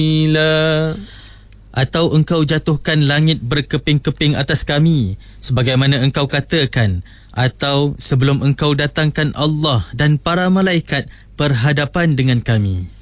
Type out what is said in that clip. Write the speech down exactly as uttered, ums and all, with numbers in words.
Atau engkau jatuhkan langit berkeping-keping atas kami sebagaimana engkau katakan, atau sebelum engkau datangkan Allah dan para malaikat berhadapan dengan kami.